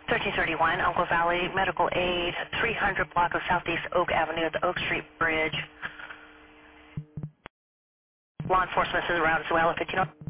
1331, Uncle Valley, medical aid, 300 block of Southeast Oak Avenue at the Oak Street Bridge. Law enforcement is around as well. If you know.